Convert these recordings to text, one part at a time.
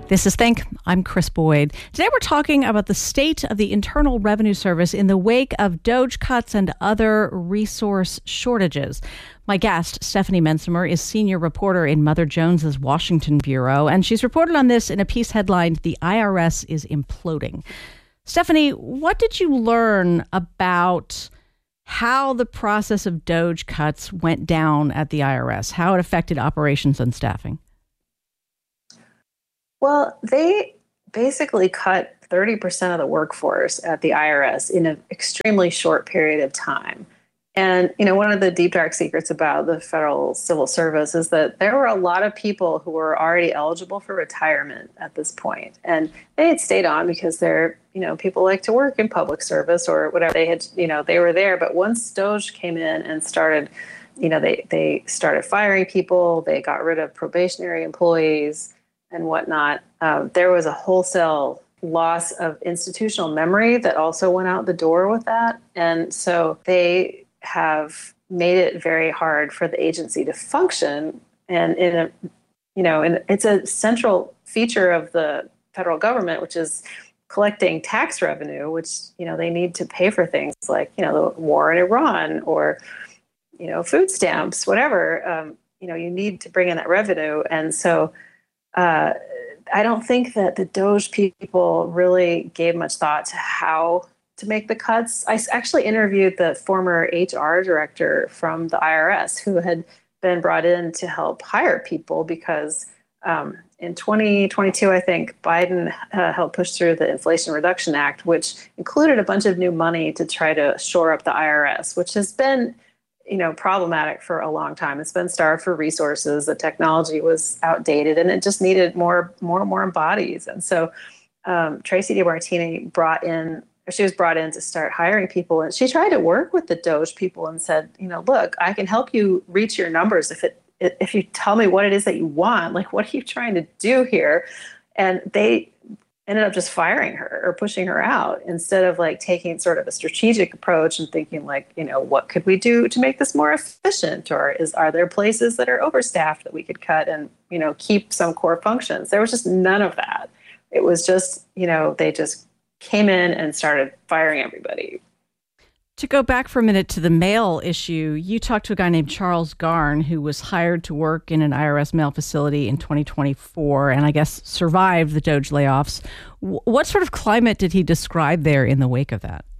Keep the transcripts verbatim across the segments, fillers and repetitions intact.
This is Think. I'm Chris Boyd. Today we're talking about the state of the Internal Revenue Service in the wake of DOGE cuts and other resource shortages. My guest, Stephanie Mensimer, is senior reporter in Mother Jones's Washington Bureau, and she's reported on this in a piece headlined, "The I R S is Imploding." Stephanie, what did you learn about how the process of DOGE cuts went down at the I R S, how it affected operations and staffing? Well, they basically cut thirty percent of the workforce at the I R S in an extremely short period of time. And, you know, one of the deep, dark secrets about the federal civil service is that there were a lot of people who were already eligible for retirement at this point. And they had stayed on because they're, you know, people like to work in public service or whatever. They had, you know, they were there. But once DOGE came in and started, you know, they, they started firing people, they got rid of probationary employees and whatnot, um, there was a wholesale loss of institutional memory that also went out the door with that. And so they have made it very hard for the agency to function. And in a, you know, and it's a central feature of the federal government, which is collecting tax revenue, which, you know, they need to pay for things like, you know, the war in Iran or, you know, food stamps, whatever. Um, you know, you need to bring in that revenue. And so Uh, I don't think that the DOGE people really gave much thought to how to make the cuts. I actually interviewed the former H R director from the I R S who had been brought in to help hire people because um, in twenty twenty-two, I think, Biden uh, helped push through the Inflation Reduction Act, which included a bunch of new money to try to shore up the I R S, which has been you know, problematic for a long time. It's been starved for resources. The technology was outdated and it just needed more, more and more bodies. And so um, Tracy DeMartini brought in, or she was brought in to start hiring people. And she tried to work with the DOGE people and said, you know, look, I can help you reach your numbers if it, if you tell me what it is that you want. Like, what are you trying to do here? And they ended up just firing her or pushing her out instead of like taking sort of a strategic approach and thinking like, you know, what could we do to make this more efficient? Or is, are there places that are overstaffed that we could cut and, you know, keep some core functions? There was just none of that. It was just, you know, they just came in and started firing everybody. To go back for a minute to the mail issue, you talked to a guy named Charles Garn who was hired to work in an I R S mail facility in twenty twenty-four and I guess survived the DOGE layoffs. What sort of climate did he describe there in the wake of that?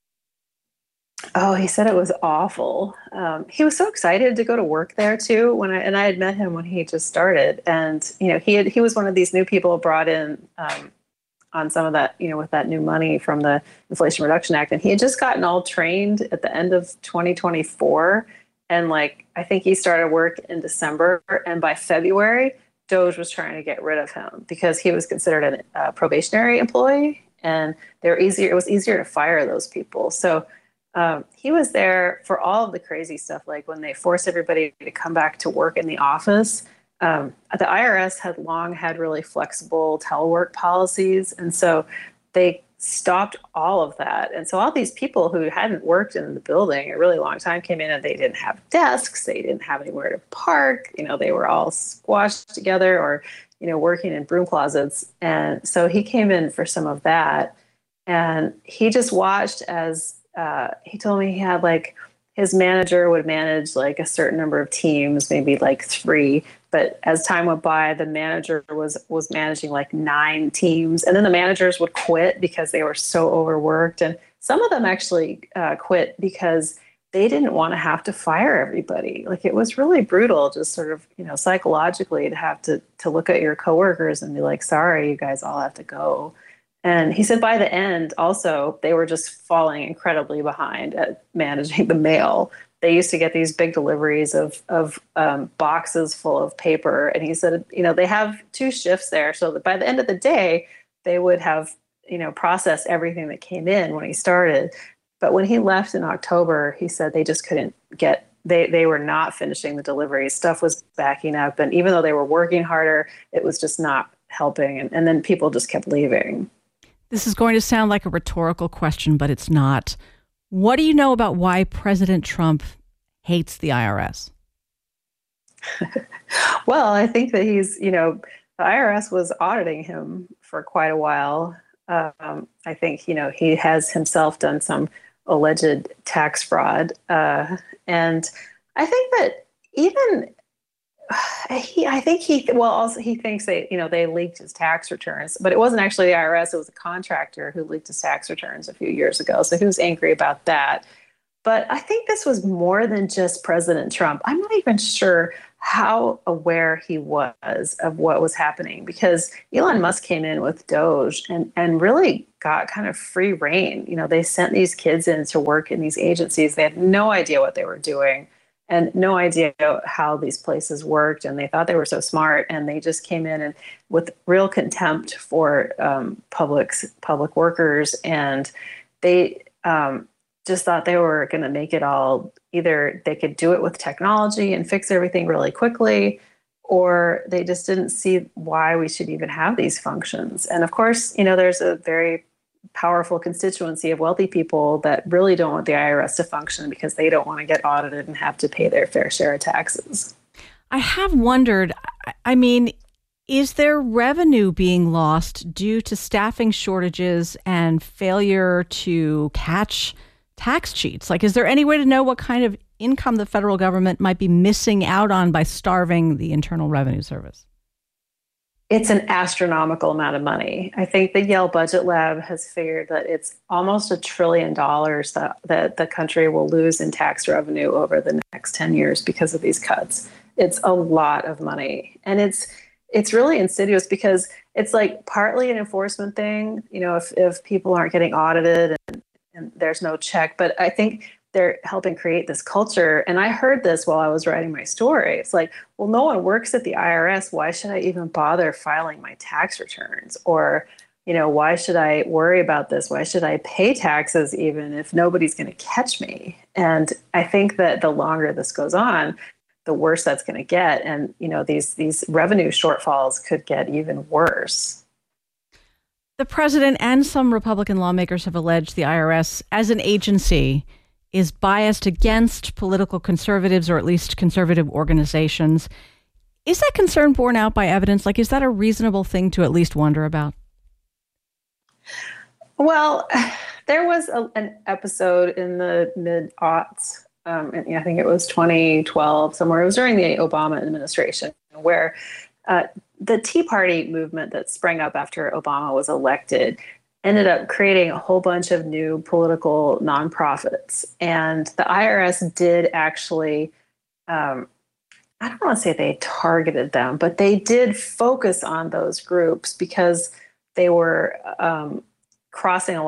Oh, he said it was awful. Um, he was so excited to go to work there too. When I and I had met him when he just started, and you know he had he was one of these new people brought in um, on some of that, you know, with that new money from the Inflation Reduction Act. And he had just gotten all trained at the end of twenty twenty-four. And like, I think he started work in December. And by February, DOGE was trying to get rid of him because he was considered a uh, probationary employee. And they're easier, it was easier to fire those people. So um, he was there for all of the crazy stuff, like when they forced everybody to come back to work in the office. Um, the I R S had long had really flexible telework policies. And so they stopped all of that. And so all these people who hadn't worked in the building a really long time came in and they didn't have desks. They didn't have anywhere to park. You know, they were all squashed together or, you know, working in broom closets. And so he came in for some of that. And he just watched as uh, he told me he had like his manager would manage like a certain number of teams, maybe like three. But as time went by, the manager was was managing like nine teams. And then the managers would quit because they were so overworked. And some of them actually uh, quit because they didn't want to have to fire everybody. Like it was really brutal, just sort of, you know, psychologically to have to to look at your coworkers and be like, sorry, you guys all have to go. And he said by the end, also, they were just falling incredibly behind at managing the mail. They used to get these big deliveries of of um, boxes full of paper. And he said, you know, they have two shifts there. So that by the end of the day, they would have, you know, processed everything that came in when he started. But when he left in October, he said they just couldn't get, they, they were not finishing the deliveries. Stuff was backing up. And even though they were working harder, it was just not helping. And, and then people just kept leaving. This is going to sound like a rhetorical question, but it's not. What do you know about why President Trump hates the I R S? Well, I think that he's, you know, the I R S was auditing him for quite a while. Um, I think, you know, he has himself done some alleged tax fraud. Uh, and I think that even he, I think he, well, also he thinks they, you know, they leaked his tax returns, but it wasn't actually the I R S. It was a contractor who leaked his tax returns a few years ago. So he was angry about that. But I think this was more than just President Trump. I'm not even sure how aware he was of what was happening, because Elon Musk came in with Doge and, and really got kind of free reign. You know, they sent these kids in to work in these agencies. They had no idea what they were doing and no idea how these places worked. And they thought they were so smart. And they just came in and with real contempt for um, public, public workers. And they, um, just thought they were going to make it all, either they could do it with technology and fix everything really quickly, or they just didn't see why we should even have these functions. And of course, you know, there's a very powerful constituency of wealthy people that really don't want the I R S to function because they don't want to get audited and have to pay their fair share of taxes. I have wondered, I mean, is there revenue being lost due to staffing shortages and failure to catch tax cheats? Like, is there any way to know what kind of income the federal government might be missing out on by starving the Internal Revenue Service? It's an astronomical amount of money. I think the Yale Budget Lab has figured that it's almost a trillion dollars that, that the country will lose in tax revenue over the next ten years because of these cuts. It's a lot of money. And it's it's really insidious because it's like partly an enforcement thing. You know, if, if people aren't getting audited and and there's no check, but I think they're helping create this culture. And I heard this while I was writing my story. It's like, well, no one works at the I R S. Why should I even bother filing my tax returns? Or, you know, why should I worry about this? Why should I pay taxes even if nobody's going to catch me? And I think that the longer this goes on, the worse that's going to get. And, you know, these these revenue shortfalls could get even worse. The president and some Republican lawmakers have alleged the I R S as an agency is biased against political conservatives, or at least conservative organizations. Is that concern borne out by evidence? Like, is that a reasonable thing to at least wonder about? Well, there was a, an episode in the mid-aughts, um, and I think it was twenty twelve, somewhere. It was during the Obama administration, where uh, the Tea Party movement that sprang up after Obama was elected ended up creating a whole bunch of new political nonprofits. And the I R S did actually, um, I don't want to say they targeted them, but they did focus on those groups because they were um, crossing a